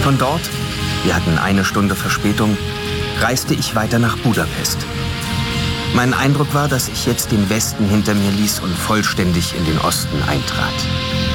Von dort, wir hatten 1 Stunde Verspätung, reiste ich weiter nach Budapest. Mein Eindruck war, dass ich jetzt den Westen hinter mir ließ und vollständig in den Osten eintrat.